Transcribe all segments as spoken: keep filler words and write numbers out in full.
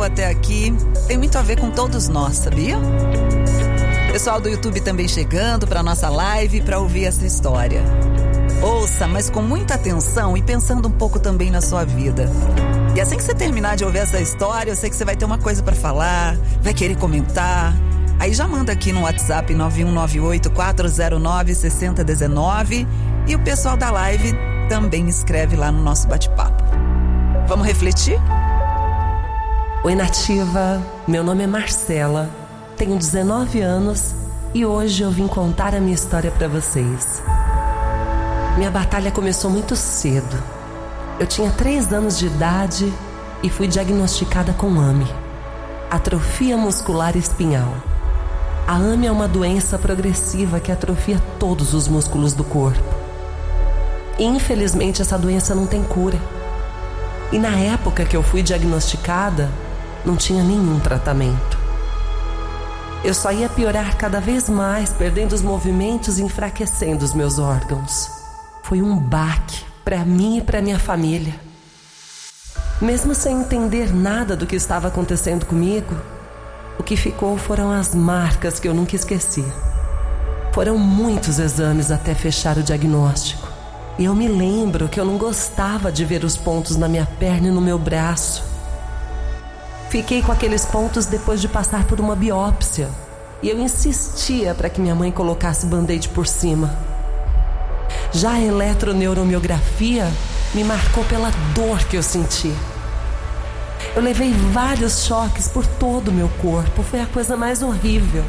até aqui tem muito a ver com todos nós, sabia? Pessoal do YouTube também chegando para nossa live para ouvir essa história. Ouça, mas com muita atenção e pensando um pouco também na sua vida. E assim que você terminar de ouvir essa história, eu sei que você vai ter uma coisa para falar, vai querer comentar. Aí já manda aqui no WhatsApp nove um nove oito, quatro zero nove, seis zero um nove e o pessoal da live também escreve lá no nosso bate-papo. Vamos refletir? Oi, Nativa, meu nome é Marcela, tenho dezenove anos e hoje eu vim contar a minha história para vocês. Minha batalha começou muito cedo. Eu tinha três anos de idade e fui diagnosticada com A M E, atrofia muscular espinhal. A A M E é uma doença progressiva que atrofia todos os músculos do corpo. E, infelizmente, essa doença não tem cura. E na época que eu fui diagnosticada, não tinha nenhum tratamento. Eu só ia piorar cada vez mais, perdendo os movimentos e enfraquecendo os meus órgãos. Foi um baque para mim e para minha família. Mesmo sem entender nada do que estava acontecendo comigo, o que ficou foram as marcas que eu nunca esqueci. Foram muitos exames até fechar o diagnóstico. E eu me lembro que eu não gostava de ver os pontos na minha perna e no meu braço. Fiquei com aqueles pontos depois de passar por uma biópsia. E eu insistia para que minha mãe colocasse band-aid por cima. Já a eletroneuromiografia me marcou pela dor que eu senti. Eu levei vários choques por todo o meu corpo. Foi a coisa mais horrível.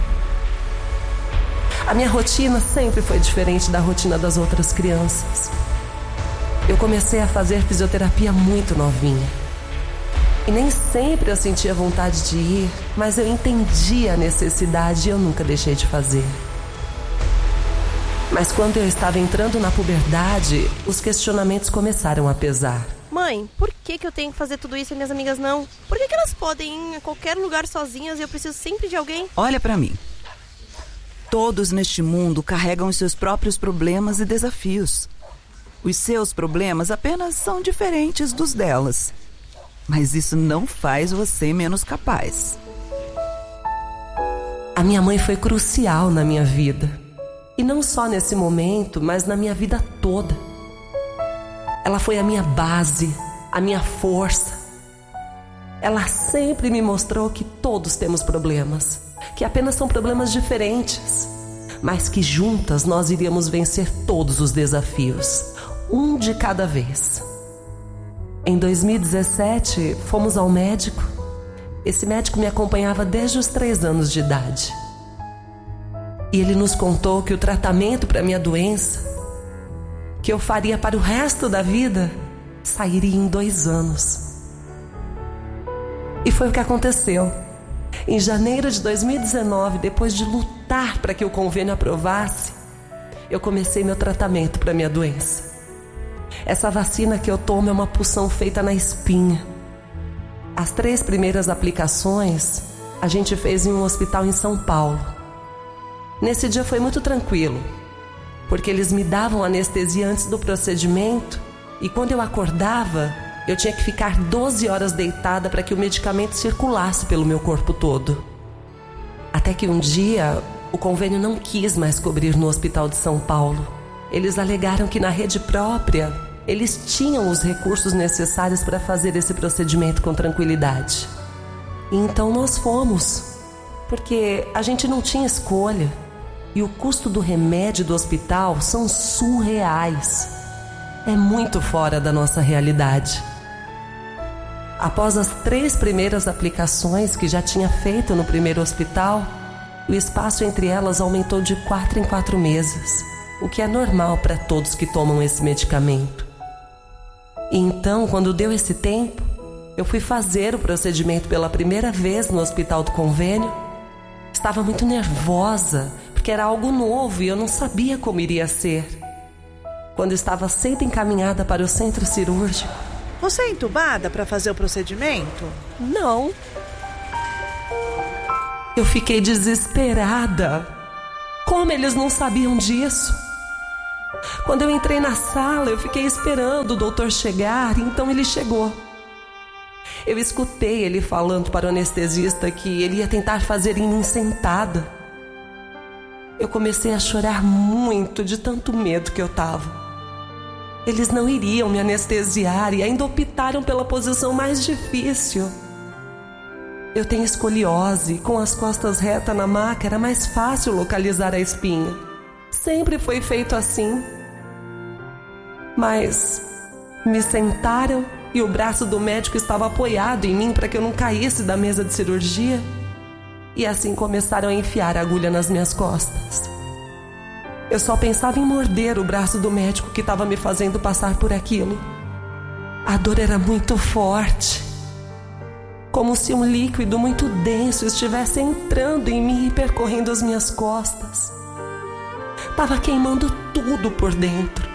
A minha rotina sempre foi diferente da rotina das outras crianças. Eu comecei a fazer fisioterapia muito novinha. E nem sempre eu sentia vontade de ir, mas eu entendia a necessidade e eu nunca deixei de fazer. Mas quando eu estava entrando na puberdade, os questionamentos começaram a pesar. Mãe, por que que eu tenho que fazer tudo isso e minhas amigas não? Por que que elas podem ir a qualquer lugar sozinhas e eu preciso sempre de alguém? Olha pra mim. Todos neste mundo carregam os seus próprios problemas e desafios. Os seus problemas apenas são diferentes dos delas. Mas isso não faz você menos capaz. A minha mãe foi crucial na minha vida. E não só nesse momento, mas na minha vida toda. Ela foi a minha base, a minha força. Ela sempre me mostrou que todos temos problemas, que apenas são problemas diferentes, mas que juntas nós iríamos vencer todos os desafios, um de cada vez. Em dois mil e dezessete, fomos ao médico. Esse médico me acompanhava desde os três anos de idade. E ele nos contou que o tratamento para minha doença, que eu faria para o resto da vida, sairia em dois anos. E foi o que aconteceu. Em janeiro de dois mil e dezenove, depois de lutar para que o convênio aprovasse, eu comecei meu tratamento para minha doença. Essa vacina que eu tomo é uma punção feita na espinha. As três primeiras aplicações a gente fez em um hospital em São Paulo. Nesse dia foi muito tranquilo, porque eles me davam anestesia antes do procedimento e quando eu acordava, eu tinha que ficar doze horas deitada para que o medicamento circulasse pelo meu corpo todo. Até que um dia, o convênio não quis mais cobrir no Hospital de São Paulo. Eles alegaram que na rede própria, eles tinham os recursos necessários para fazer esse procedimento com tranquilidade. E então nós fomos, porque a gente não tinha escolha. E o custo do remédio do hospital são surreais. É muito fora da nossa realidade. Após as três primeiras aplicações que já tinha feito no primeiro hospital, o espaço entre elas aumentou de quatro em quatro meses, o que é normal para todos que tomam esse medicamento. E então, quando deu esse tempo, eu fui fazer o procedimento pela primeira vez no Hospital do Convênio. Estava muito nervosa, porque era algo novo e eu não sabia como iria ser. Quando estava sendo encaminhada para o centro cirúrgico... Você é entubada para fazer o procedimento? Não. Eu fiquei desesperada. Como eles não sabiam disso? Quando eu entrei na sala, eu fiquei esperando o doutor chegar, e então ele chegou. Eu escutei ele falando para o anestesista que ele ia tentar fazer em mim sentada. Eu comecei a chorar muito de tanto medo que eu tava. Eles não iriam me anestesiar e ainda optaram pela posição mais difícil. Eu tenho escoliose, com as costas retas na maca era mais fácil localizar a espinha. Sempre foi feito assim. Mas me sentaram e o braço do médico estava apoiado em mim para que eu não caísse da mesa de cirurgia. E assim começaram a enfiar a agulha nas minhas costas. Eu só pensava em morder o braço do médico que estava me fazendo passar por aquilo. A dor era muito forte, como se um líquido muito denso estivesse entrando em mim e percorrendo as minhas costas. Estava queimando tudo por dentro.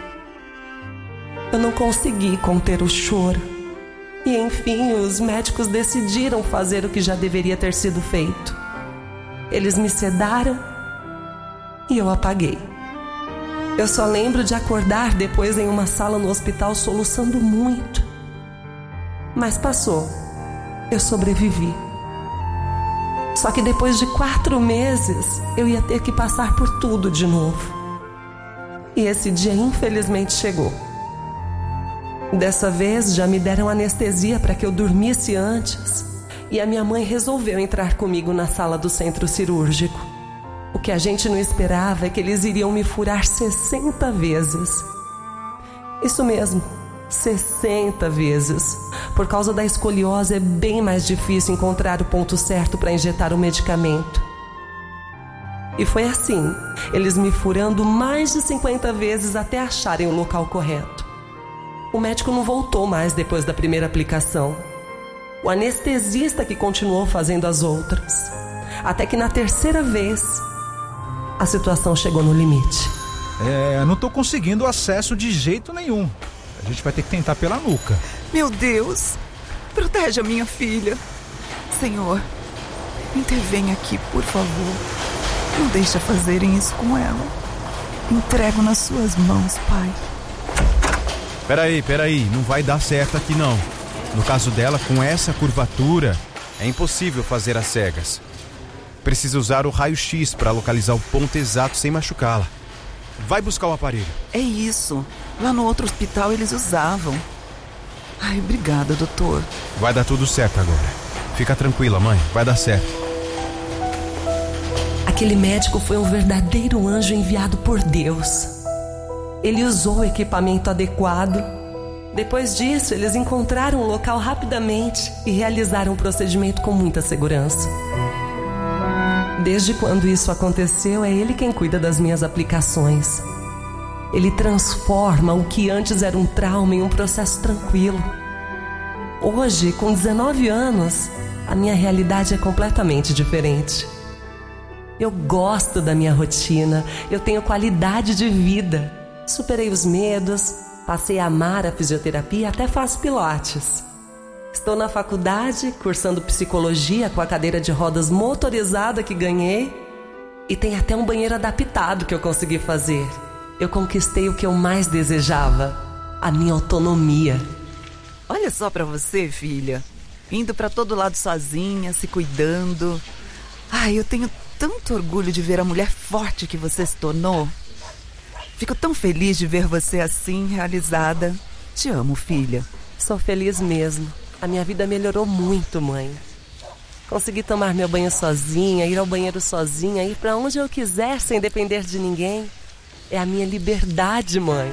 Eu não consegui conter o choro. E enfim, os médicos decidiram fazer o que já deveria ter sido feito. Eles me sedaram e eu apaguei. Eu só lembro de acordar depois em uma sala no hospital soluçando muito. Mas passou. Eu sobrevivi. Só que depois de quatro meses, eu ia ter que passar por tudo de novo. E esse dia infelizmente chegou. Dessa vez já me deram anestesia para que eu dormisse antes. E a minha mãe resolveu entrar comigo na sala do centro cirúrgico. O que a gente não esperava é que eles iriam me furar sessenta vezes. Isso mesmo, sessenta vezes. Por causa da escoliose é bem mais difícil encontrar o ponto certo para injetar o medicamento. E foi assim, eles me furando mais de cinquenta vezes até acharem o local correto. O médico não voltou mais depois da primeira aplicação. O anestesista que continuou fazendo as outras. Até que na terceira vez, a situação chegou no limite. É, não tô conseguindo acesso de jeito nenhum. A gente vai ter que tentar pela nuca. Meu Deus, protege a minha filha. Senhor, intervenha aqui, por favor. Não deixa fazerem isso com ela. Entrego nas suas mãos, Pai. Peraí, peraí, não vai dar certo aqui não. No caso dela, com essa curvatura, é impossível fazer as cegas. Precisa usar o raio-x para localizar o ponto exato sem machucá-la. Vai buscar o aparelho. É isso. Lá no outro hospital eles usavam. Ai, obrigada, doutor. Vai dar tudo certo agora. Fica tranquila, mãe. Vai dar certo. Aquele médico foi um verdadeiro anjo enviado por Deus. Ele usou o equipamento adequado. Depois disso, eles encontraram o local rapidamente e realizaram o procedimento com muita segurança. Desde quando isso aconteceu, é ele quem cuida das minhas aplicações. Ele transforma o que antes era um trauma em um processo tranquilo. Hoje, com dezenove anos, a minha realidade é completamente diferente. Eu gosto da minha rotina, eu tenho qualidade de vida. Superei os medos, passei a amar a fisioterapia e até faço pilates. Estou na faculdade, cursando psicologia com a cadeira de rodas motorizada que ganhei. E tem até um banheiro adaptado que eu consegui fazer. Eu conquistei o que eu mais desejava, a minha autonomia. Olha só pra você, filha. Indo pra todo lado sozinha, se cuidando. Ai, eu tenho tanto orgulho de ver a mulher forte que você se tornou. Fico tão feliz de ver você assim, realizada. Te amo, filha. Sou feliz mesmo. A minha vida melhorou muito, mãe. Consegui tomar meu banho sozinha, ir ao banheiro sozinha, ir pra onde eu quiser sem depender de ninguém. É a minha liberdade, mãe.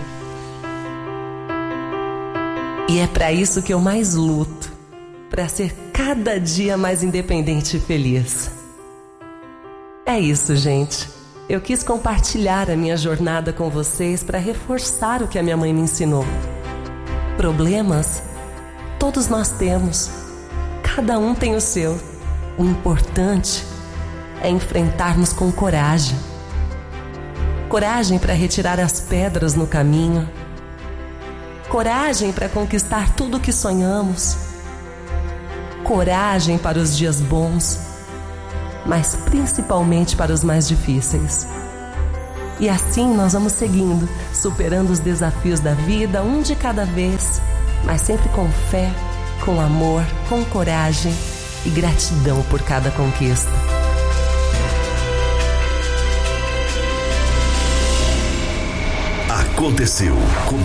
E é pra isso que eu mais luto. Pra ser cada dia mais independente e feliz. É isso, gente. Eu quis compartilhar a minha jornada com vocês para reforçar o que a minha mãe me ensinou. Problemas, todos nós temos. Cada um tem o seu. O importante é enfrentarmos com coragem. Coragem para retirar as pedras no caminho. Coragem para conquistar tudo o que sonhamos. Coragem para os dias bons, mas principalmente para os mais difíceis. E assim nós vamos seguindo, superando os desafios da vida, um de cada vez, mas sempre com fé, com amor, com coragem e gratidão por cada conquista. Aconteceu. Começou.